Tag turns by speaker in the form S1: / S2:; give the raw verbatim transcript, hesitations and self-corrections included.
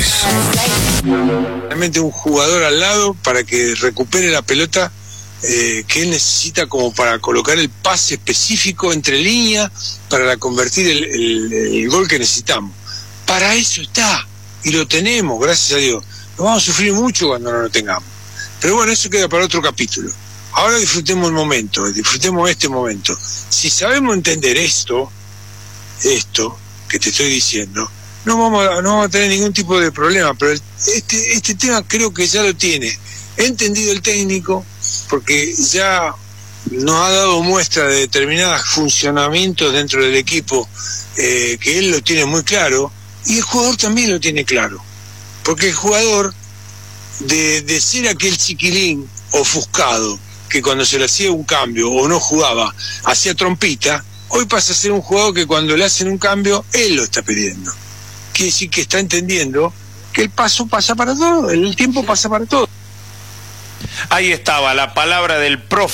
S1: Análisis.
S2: Realmente un jugador al lado para que recupere la pelota eh, que él necesita como para colocar el pase específico entre líneas para convertir el, el, el gol que necesitamos. Para eso está, y lo tenemos, gracias a Dios. Lo vamos a sufrir mucho cuando no lo tengamos. Pero bueno, eso queda para otro capítulo. Ahora disfrutemos el momento, disfrutemos este momento. Si sabemos entender esto, esto que te estoy diciendo, no vamos a, no vamos a tener ningún tipo de problema, pero el, este, este tema creo que ya lo tiene entendido el técnico, porque ya nos ha dado muestra de determinados funcionamientos dentro del equipo, eh, que él lo tiene muy claro, y el jugador también lo tiene claro, porque el jugador, de, de ser aquel chiquilín ofuscado, que cuando se le hacía un cambio o no jugaba, hacía trompita, hoy pasa a ser un jugador que cuando le hacen un cambio, él lo está pidiendo. Quiere decir que está entendiendo que el paso pasa para todo, el tiempo pasa para todo.
S3: Ahí estaba la palabra del profe.